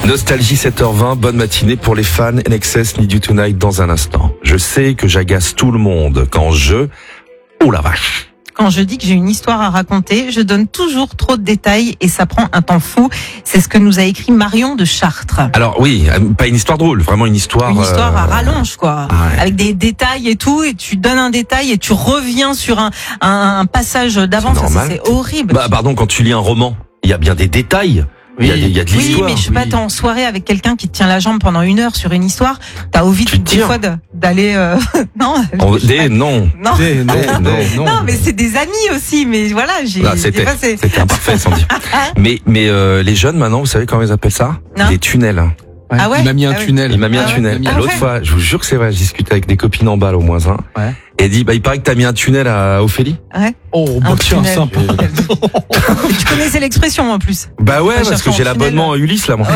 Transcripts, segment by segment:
Nostalgie 7h20, bonne matinée pour les fans. NXS Need You Tonight dans un instant. Je sais que j'agace tout le monde quand oh la vache. Quand je dis que j'ai une histoire à raconter, je donne toujours trop de détails et ça prend un temps fou. C'est ce que nous a écrit Marion de Chartres. Alors oui, pas une histoire drôle, vraiment une histoire... Une histoire à rallonge, quoi. Ouais. Avec des détails et tout, et tu donnes un détail et tu reviens sur un passage d'avant. C'est normal. C'est horrible. Bah pardon, quand tu lis un roman, il y a bien des détails. Oui. Il y a de Oui, l'histoire. mais je sais pas, t'es en soirée avec quelqu'un qui te tient la jambe pendant 1 heure sur une histoire, t'as envie Tu te des tires. fois d'aller... non, Non. non, mais c'est des amis aussi, mais voilà, C'était imparfait, sans dire. Mais les jeunes maintenant, vous savez comment ils appellent ça? Non. Des tunnels. Ouais. Ah ouais? Il m'a mis un Ah oui. tunnel. Il m'a mis un Ah ouais. tunnel. Ah Et l'autre ouais. fois, je vous jure que c'est vrai, je discutais avec des copines en balle au moins un. Ouais. Et elle dit, il paraît que t'as mis un tunnel à Ophélie. Ouais. Oh, Un bah tiens, tunnel. sympa. Tu connaissais l'expression en plus. Bah ouais, Moi, parce que cherche j'ai en l'abonnement à Ulysse, là, moi.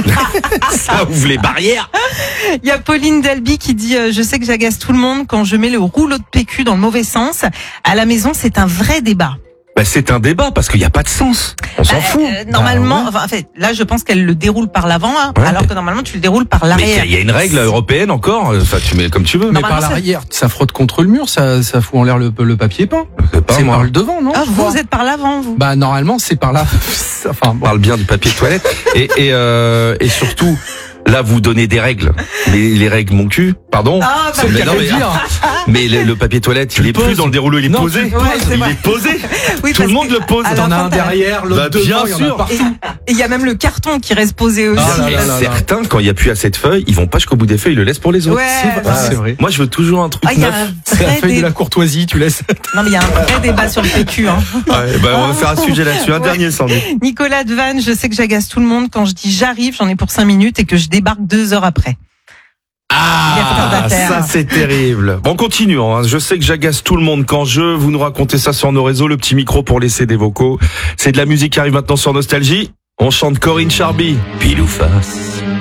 Ça ouvre les barrières. Il y a Pauline Delby qui dit je sais que j'agace tout le monde quand je mets le rouleau de PQ dans le mauvais sens. À la maison, c'est un vrai débat. Bah c'est un débat, parce qu'il n'y a pas de sens. On s'en fout. Normalement, Bah ouais. enfin, en fait, là, je pense qu'elle le déroule par l'avant, hein, Ouais. alors que normalement, tu le déroules par Mais l'arrière. il y a une règle européenne encore. Enfin, tu mets comme tu veux. Mais Normalement, par ça- l'arrière, ça frotte contre le mur, ça fout en l'air le papier peint. C'est pas C'est moi. par le devant, non? Ah, je crois. vous êtes par l'avant, vous. Bah normalement, c'est par là. Enfin, On bon. parle bien du papier de toilette. Et surtout, là, vous donnez des règles. Les règles, mon cul. Pardon. Ah, bah, mais qu'à non, le mais, dire. mais le papier toilette, il le est plus poses. dans le dérouleau, il est Non, posé. tu le poses, c'est Il vrai. est posé. Oui, Tout le parce monde que le pose. à la T'en as fin, un t'as- derrière, l'autre Bah, devant, bien il y en a sûr. partout. Et il y a même le carton qui reste posé aussi. Ah là là là. Certains, quand il n'y a plus assez de feuilles, ils vont pas jusqu'au bout des feuilles, ils le laissent pour les autres. Ouais, C'est vrai, bah, c'est vrai. Moi, je veux toujours un truc Ah, il y a neuf. un C'est la vrai feuille de débat. la courtoisie, tu laisses. Non, mais il y a un vrai débat sur le PQ, hein. Ouais, bah, on va faire un sujet là-dessus, un Ouais. dernier sans doute. Nicolas Devanne, je sais que j'agace tout le monde quand je dis j'arrive, j'en ai pour 5 minutes et que je débarque 2 heures après. Il est retardataire. Ça c'est terrible. Bon, continuons. Hein. Je sais que j'agace tout le monde quand vous nous racontez ça sur nos réseaux, le petit micro pour laisser des vocaux. C'est de la musique qui arrive maintenant sur Nostalgie. On chante Corinne Charby. Pile ou face.